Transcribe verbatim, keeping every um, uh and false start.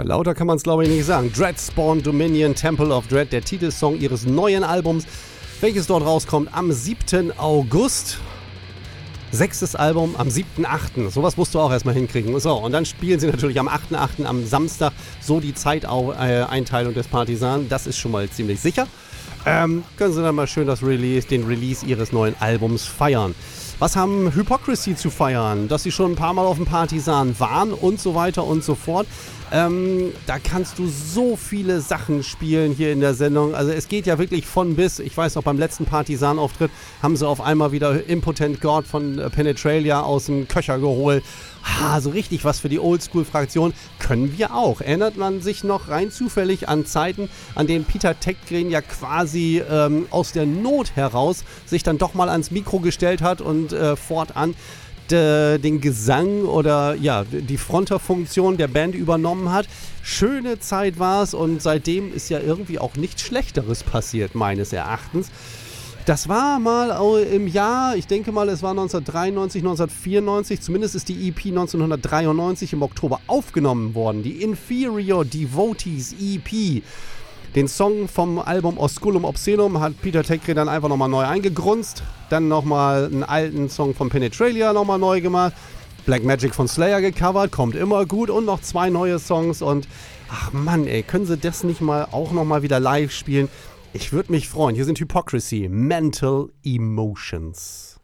Ja, lauter kann man es glaube ich nicht sagen. Dread Spawn Dominion Temple of Dread, der Titelsong ihres neuen Albums, welches dort rauskommt am siebten August. Sechstes Album am siebten achten Sowas musst du auch erstmal hinkriegen. So, und dann spielen sie natürlich am achten achten am Samstag so die Zeiteinteilung des Partisan. Das ist schon mal ziemlich sicher. Ähm, können sie dann mal schön das Release, den Release ihres neuen Albums feiern. Was haben Hypocrisy zu feiern? Dass sie schon ein paar Mal auf dem Partisan waren und so weiter und so fort. Ähm, da kannst du so viele Sachen spielen hier in der Sendung. Also es geht ja wirklich von bis. Ich weiß noch, beim letzten Partisan-Auftritt haben sie auf einmal wieder Impotent God von äh, Penetralia aus dem Köcher geholt. Ha, so richtig was für die Oldschool-Fraktion können wir auch. Erinnert man sich noch rein zufällig an Zeiten, an denen Peter Tägtgren ja quasi ähm, aus der Not heraus sich dann doch mal ans Mikro gestellt hat und äh, fortan den Gesang oder ja, die Fronterfunktion der Band übernommen hat. Schöne Zeit war es und seitdem ist ja irgendwie auch nichts Schlechteres passiert, meines Erachtens. Das war mal im Jahr, ich denke mal, es war neunzehnhundertdreiundneunzig, neunzehnhundertvierundneunzig, zumindest ist die E P neunzehnhundertdreiundneunzig im Oktober aufgenommen worden, die Inferior Devotees E P. Den Song vom Album Osculum Obscenum hat Peter Tägtgren dann einfach nochmal neu eingegrunzt. Dann nochmal einen alten Song von Penetralia nochmal neu gemacht. Black Magic von Slayer gecovert, kommt immer gut. Und noch zwei neue Songs. Und ach Mann, ey, können sie das nicht mal auch nochmal wieder live spielen? Ich würde mich freuen. Hier sind Hypocrisy, Mental Emotions.